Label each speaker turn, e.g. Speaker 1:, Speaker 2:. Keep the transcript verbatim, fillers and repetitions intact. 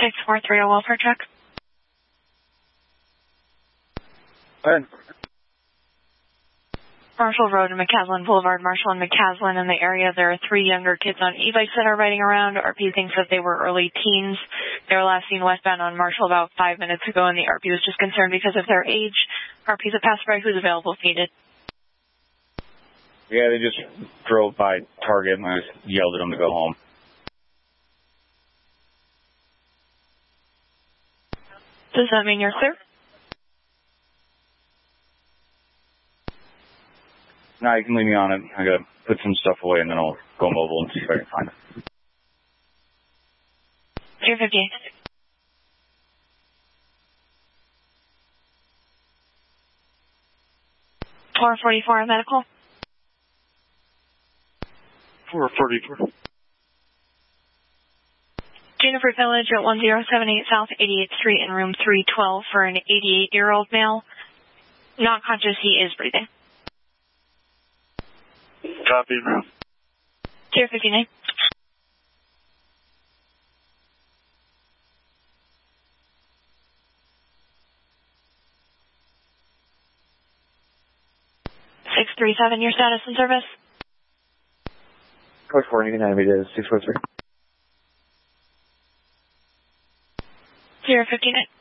Speaker 1: six four three zero welfare check.
Speaker 2: Go ahead.
Speaker 1: Marshall Road and McCaslin Boulevard, Marshall and McCaslin in the area. There are three younger kids on e-bikes that are riding around. R P thinks that they were early teens. They were last seen westbound on Marshall about five minutes ago, and the R P was just concerned because of their age. R P's a passerby who's available if needed.
Speaker 2: Yeah, they just drove by Target and I just yelled at them to go home.
Speaker 1: Does that mean you're clear?
Speaker 2: No, you can leave me on it. I gotta put some stuff away and then I'll go mobile and see if I can find it.
Speaker 1: Tier fifty. four forty-four medical.
Speaker 3: four forty-four.
Speaker 1: Jennifer Village at one zero seven eight South eighty-eighth Street in room three twelve for an eighty-eight-year-old male. Not conscious, he is breathing.
Speaker 3: Copy, ma'am.
Speaker 1: Tier fifty-nine. six three seven, your status and service?
Speaker 4: Code four eighty-nine, we did six four three.
Speaker 1: Tier fifty-nine.